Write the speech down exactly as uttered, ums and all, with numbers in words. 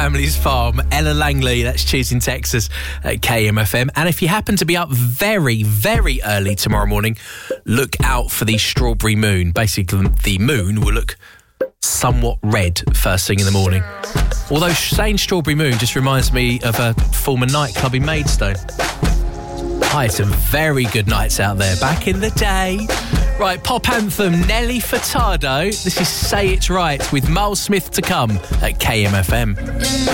Family's Farm, Ella Langley, that's Choosing Texas at K M F M. And if you happen to be up very, very early tomorrow morning, look out for the strawberry moon. Basically, the moon will look somewhat red first thing in the morning. Although saying strawberry moon just reminds me of a former nightclub in Maidstone. I had some very good nights out there back in the day. Right, pop anthem Nelly Furtado. This is Say It Right with Miles Smith to come at K M F M.